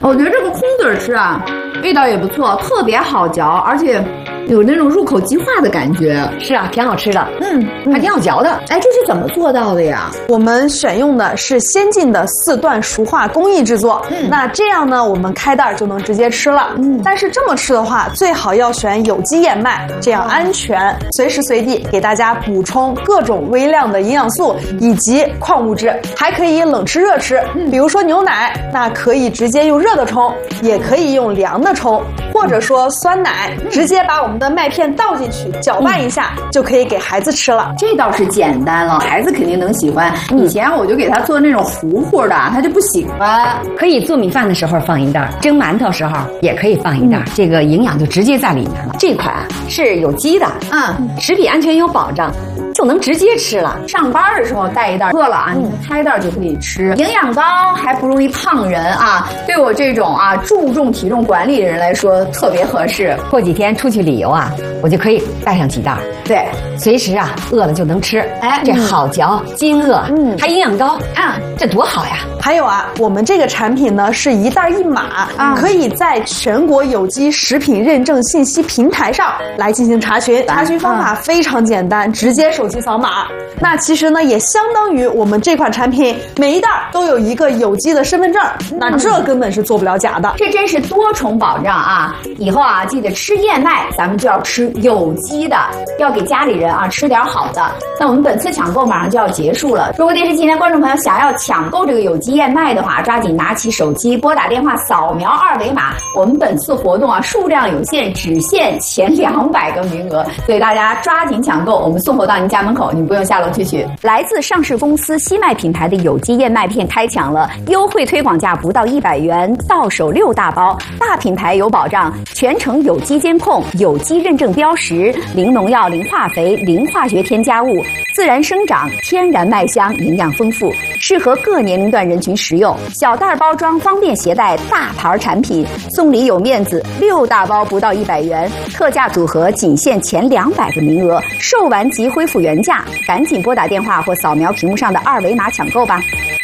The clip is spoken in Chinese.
我觉得这个空嘴吃啊，味道也不错，特别好嚼，而且有那种入口即化的感觉。 是啊，挺好吃的，还挺好嚼的。 哎，这是怎么做到的呀？ 我们选用的是先进的4段熟化工艺制作，那这样呢，我们开袋就能直接吃了。但是这么吃的话，最好要选有机燕麦，这样安全，随时随地给大家补充各种微量的营养素以及矿物质，还可以冷吃热吃。比如说牛奶，那可以直接用热的冲，也可以用凉的冲，或者说酸奶，直接把我们的麦片倒进去，搅拌一下，就可以给孩子吃了。 这倒是简单了，孩子肯定能喜欢。以前我就给他做那种糊糊的，他就不喜欢。 可以做米饭的时候放一袋，蒸馒头时候也可以放一袋，这个营养就直接在里面了。这款啊是有机的，食品安全有保障，就能直接吃了。 上班的时候带一袋，饿了啊，你开袋就可以吃。营养高还不容易胖人啊，对我这种注重体重管理的人来说特别合适。 过几天出去旅游啊，我就可以带上几袋。 对， 随时饿了就能吃。哎，这好嚼，津饿，还营养高这多好呀！ 还有我们这个产品呢是一袋一码，可以在全国有机食品认证信息平台上来进行查询。查询方法非常简单，直接手机扫码。那其实呢也相当于我们这款产品每一袋都有一个有机的身份证，那这根本是做不了假的。 这真是多重保障啊！以后记得吃燕麦，咱们就要吃有机的，要给家里人吃点好的。那我们本次抢购马上就要结束了，如果电视机前观众朋友想要抢购这个有机燕麦的话，抓紧拿起手机拨打电话扫描2维码。我们本次活动数量有限，只限前200个名额，所以大家抓紧抢购，我们送货到您家门口，你不用下楼去取。来自上市公司西麦品牌的有机燕麦片开抢了，优惠推广价不到100元，到手6大包，大品牌有保障，全程有机监控，有机认证标识，零农药、零化肥、零化学添加物，自然生长，天然麦香，营养丰富，适合各年龄段人群食用。小袋包装方便携带，大牌产品，送礼有面子，6大包不到100元，特价组合仅限前200个名额，售完即恢复原价，赶紧拨打电话或扫描屏幕上的2维码抢购吧。